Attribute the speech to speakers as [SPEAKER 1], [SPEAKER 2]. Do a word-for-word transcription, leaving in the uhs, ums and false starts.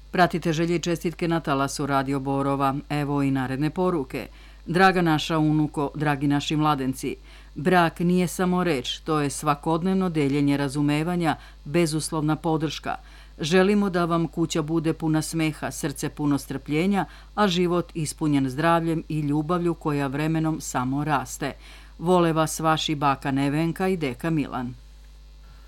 [SPEAKER 1] Pratite želje i čestitke na talasu Radio Borova. Evo i naredne poruke. Draga naša unuko, dragi naši mladenci, brak nije samo reč, to je svakodnevno deljenje razumevanja, bezuslovna podrška. Želimo da vam kuća bude puna smeha, srce puno strpljenja, a život ispunjen zdravljem i ljubavlju koja vremenom samo raste. Vole vas vaši baka Nevenka i deka Milan.